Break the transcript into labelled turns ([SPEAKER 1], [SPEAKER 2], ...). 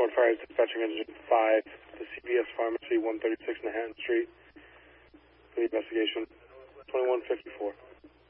[SPEAKER 1] 911 Fire Dispatching Engine 5 to CVS Pharmacy, 136 Manhattan Street for the investigation. 2154.